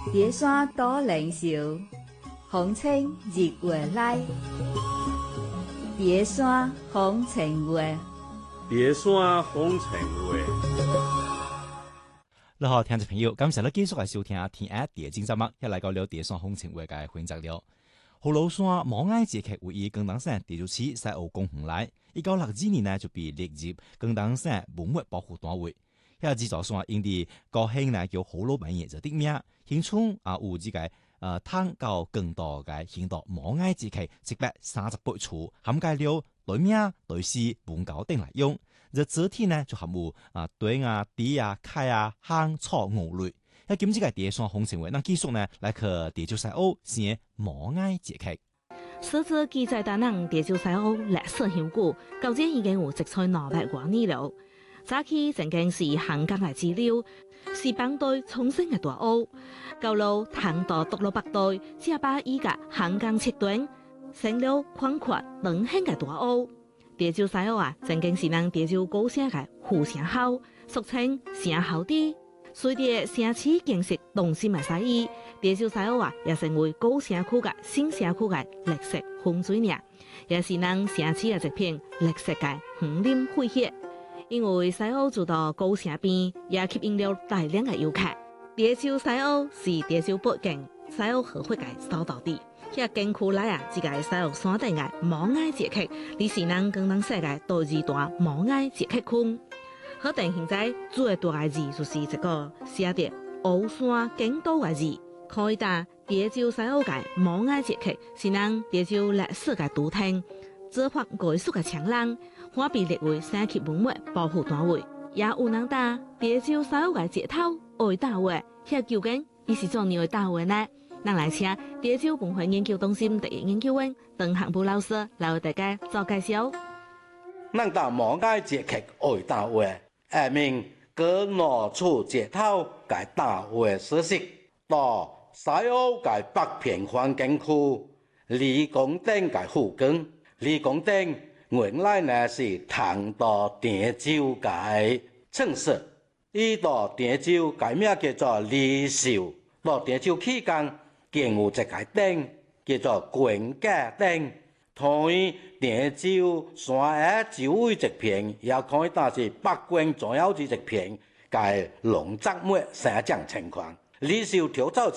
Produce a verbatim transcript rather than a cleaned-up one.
蝶山多靈秀，風清日月來。蝶山風情月， 蝶山風情月。 你好，聽眾朋友，感謝你繼續嚟收聽《天一蝶經》節目，一嚟到了蝶山風情月嘅環節了。葫蘆山毛愛節劇位於廣東省第六市西澳公園內，一九六二年呢就被列入廣東省文物保護單位。喺制作上，因啲高興呢叫葫蘆半夜就啲名，現充啊有呢個誒探究更多嘅現代毛愛節劇，一百三十八處，涵蓋了對名、對詩、文教等內容。而主題呢就含有啊對啊、地啊、溪啊、香草五類。喺今次嘅蝶山風情月，那繼續呢來去蝶洲西澳寫毛愛節劇。 史書記載大能蝶洲西澳歷史悠久，究竟已經有直在兩百多年了。早期曾經是漢江嘅支流，是當代重生嘅大澳。到了唐代獨立八代，只把依個漢江切斷，成了寬闊長興嘅大澳。蝶洲西澳啊，曾經是人蝶洲高聲嘅呼聲口，俗稱聲口地。隨着城市建設東西埋西移，蝶洲西澳啊，也成為高城區嘅新城區嘅歷史風水嶺，也是人城市嘅一片歷史嘅紅林輝煌。因為西澳住到高城邊，也吸引了大量嘅遊客。蝶洲西澳是蝶洲北境西澳河谷嘅所在地，喺景區內啊，這個西澳山頂嘅毛愛節劇，你是人廣東省嘅第二大毛愛節劇區。可定現在最大嘅字就是這個寫的澳山景都嘅字，可以打蝶洲西澳嘅毛愛節劇，是人蝶洲歷史嘅都廳，做法藝術嘅強人，可被列為省級文物保護單位。也有人打蝶洲西澳嘅節頭愛大會，遐究竟伊是做咩愛大會呢？咱來請蝶洲文化研究中心第一研究員鄧行武老師來為大家做介紹。 咱打毛愛節劇愛大會。下面佢攞出節頭嘅大會消息，到西澳嘅北片環境區理工頂嘅附近。理工頂原來呢是唐代蝶洲嘅城市，依到蝶洲嘅名叫做李秀。到蝶洲期間建有一個頂叫做觀景頂。同於蝶洲山嘅周圍一片，也可以打是北關重要之一片，嘅農作物生長情況。李秀調走